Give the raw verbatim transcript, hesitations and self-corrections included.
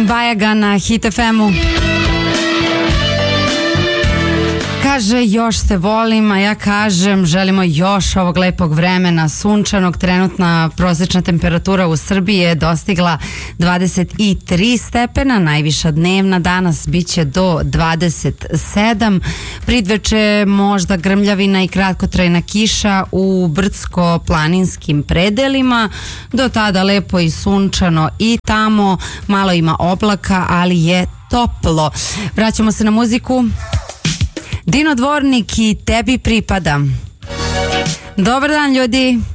Bajaga na Hit F M-u. Kaže, još te volim, a ja kažem, želimo još ovog lepog vremena, sunčanog. Trenutna prosječna temperatura u Srbiji je dostigla dvadeset tri stepena, najviša dnevna danas biće do dvadeset sedam. Pridveče možda grmljavina i kratkotrajna kiša u brdsko-planinskim predelima. Do tada lepo i sunčano i tamo, malo ima oblaka, ali je toplo. Vraćamo se na muziku. Dino Dvornik i Tebi pripadam. Dobar dan, ljudi.